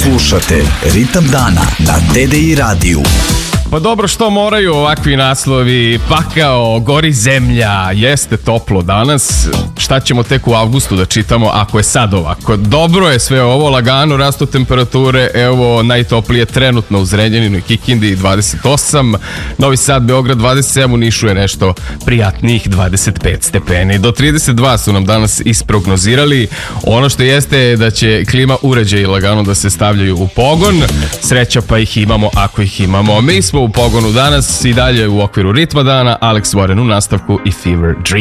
Slušate Ritam dana na TDI radiju. Pa dobro, što moraju ovakvi naslovi? Pakao, gori zemlja, jeste toplo danas. Šta ćemo tek u avgustu da čitamo ako je sad ovako? Dobro je sve ovo, lagano rastu temperature. Evo, najtoplije trenutno u Zrenjaninu i Kikindi 28, Novi Sad, Beograd 27, u Nišu je nešto prijatnijih 25 stepeni. Do 32 su nam danas isprognozirali. Ono što jeste je da će klima uređaji lagano da se stavljaju u pogon. Sreća pa ih imamo ako ih imamo. Mi smo u pogonu danas i dalje u okviru ritma dana. Alex Warren u nastavku i Fever Dream.